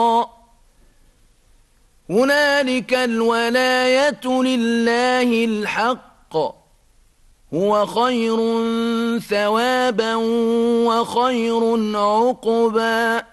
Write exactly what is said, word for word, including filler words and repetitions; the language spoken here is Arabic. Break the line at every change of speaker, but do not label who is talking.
هنالك الولاية لله الحق هو خير ثوابا وخير عقبا.